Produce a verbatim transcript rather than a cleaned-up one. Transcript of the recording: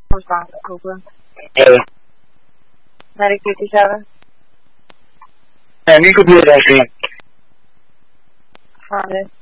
Wrong, Cooper. Hey, Medic fifty-seven. man, you could do that thing. Affirmative.